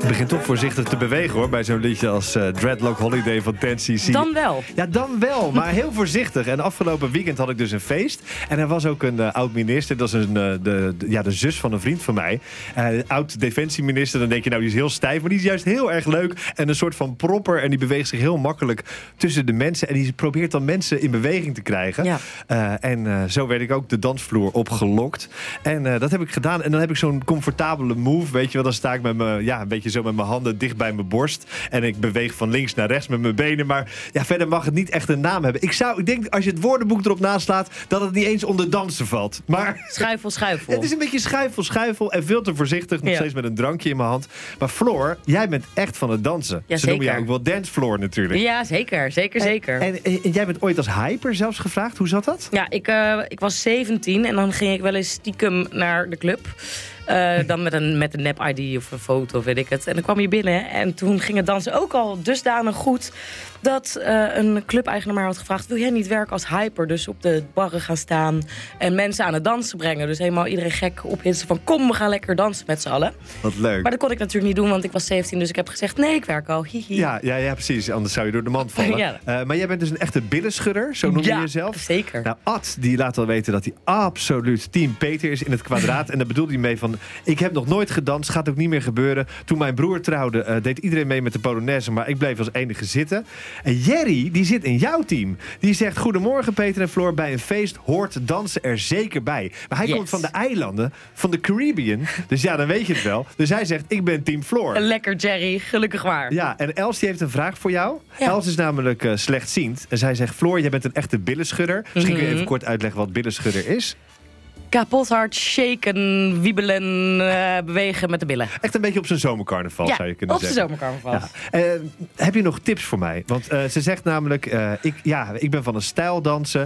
Het begint toch voorzichtig te bewegen, hoor, bij zo'n liedje als Dreadlock Holiday van 10cc. Dan wel. Ja, dan wel, maar heel voorzichtig. En afgelopen weekend had ik dus een feest. En er was ook een oud-minister, dat is de zus van een vriend van mij. Oud-defensieminister, dan denk je, nou, die is heel stijf, maar die is juist heel erg leuk. En een soort van propper, en die beweegt zich heel makkelijk tussen de mensen. En die probeert dan mensen in beweging te krijgen. Ja. Zo werd ik ook de dansvloer opgelokt. En dat heb ik gedaan. En dan heb ik zo'n comfortabele move, weet je wel. Dan sta ik met een beetje zo met mijn handen dicht bij mijn borst. En ik beweeg van links naar rechts met mijn benen. Maar ja, verder mag het niet echt een naam hebben. Ik denk, als je het woordenboek erop naslaat, dat het niet eens onder dansen valt. Maar Schuifel. Ja, het is een beetje schuifel en veel te voorzichtig. Nog steeds met een drankje in mijn hand. Maar Floor, jij bent echt van het dansen. Ja, ze noemen jou ook wel dancefloor natuurlijk. Ja, zeker. En jij bent ooit als hyper zelfs gevraagd. Hoe zat dat? Ja, ik was 17 en dan ging ik wel eens stiekem naar de club. Dan met een nep-ID of een foto, weet ik het. En dan kwam je binnen en toen ging het dansen ook al dusdanig goed dat een clubeigenaar mij had gevraagd, wil jij niet werken als hyper? Dus op de barren gaan staan en mensen aan het dansen brengen. Dus helemaal iedereen gek ophitsen van kom, we gaan lekker dansen met z'n allen. Wat leuk. Maar dat kon ik natuurlijk niet doen, want ik was 17, dus ik heb gezegd, nee, ik werk al. Hihi. Ja, precies. Anders zou je door de mand vallen. Ja. Maar jij bent dus een echte billenschudder, zo noem je jezelf. Zeker. Nou, Ad, die laat al weten dat hij absoluut team Peter is in het kwadraat. En daar bedoelt hij mee van, ik heb nog nooit gedanst, gaat ook niet meer gebeuren. Toen mijn broer trouwde, deed iedereen mee met de Polonaise, maar ik bleef als enige zitten. En Jerry, die zit in jouw team. Die zegt, goedemorgen Peter en Floor, bij een feest hoort dansen er zeker bij. Maar hij komt van de eilanden, van de Caribbean. Dus ja, dan weet je het wel. Dus hij zegt, ik ben team Floor. Lekker Jerry, gelukkig waar. Ja, en Els die heeft een vraag voor jou. Ja. Els is namelijk slechtziend. En zij zegt, Floor, jij bent een echte billenschudder. Misschien kun je even kort uitleggen wat billenschudder is. Kapot hard shaken, wiebelen, bewegen met de billen. Echt een beetje op zijn zomercarnaval, zou je kunnen zeggen. Op zijn zomercarnaval. Ja. Heb je nog tips voor mij? Want ze zegt namelijk, ik ben van een stijldansen.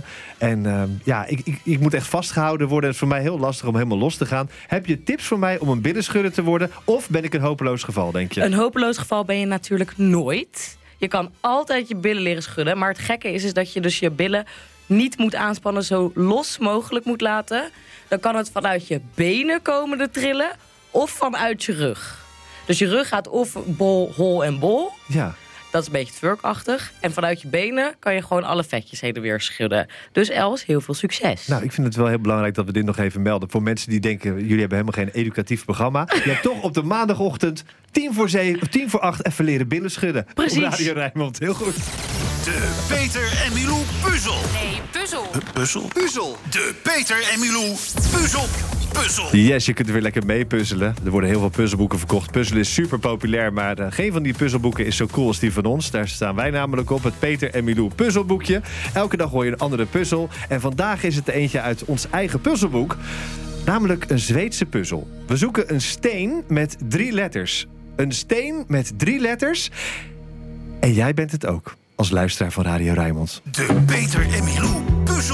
En ik moet echt vastgehouden worden. Het is voor mij heel lastig om helemaal los te gaan. Heb je tips voor mij om een billenschudder te worden? Of ben ik een hopeloos geval, denk je? Een hopeloos geval ben je natuurlijk nooit. Je kan altijd je billen leren schudden. Maar het gekke is dat je dus je billen niet moet aanspannen, zo los mogelijk moet laten. Dan kan het vanuit je benen komen te trillen of vanuit je rug. Dus je rug gaat of bol, hol en bol. Ja. Dat is een beetje twerkachtig. En vanuit je benen kan je gewoon alle vetjes heen en weer schudden. Dus Els, heel veel succes. Nou, ik vind het wel heel belangrijk dat we dit nog even melden. Voor mensen die denken, jullie hebben helemaal geen educatief programma. Je hebt toch op de maandagochtend 7:10 even leren billen schudden. Precies. Op Radio Rijnmond, heel goed. De Peter en Milou puzzel. Nee, puzzel. Puzzel. De Peter en Milou puzzel. Yes, je kunt er weer lekker mee puzzelen. Er worden heel veel puzzelboeken verkocht. Puzzelen is super populair, maar geen van die puzzelboeken is zo cool als die van ons. Daar staan wij namelijk op, het Peter en Milou puzzelboekje. Elke dag hoor je een andere puzzel. En vandaag is het eentje uit ons eigen puzzelboek. Namelijk een Zweedse puzzel. We zoeken een steen met 3 letters. Een steen met 3 letters. En jij bent het ook, als luisteraar van Radio Rijnmond. De Peter en Milou puzzel.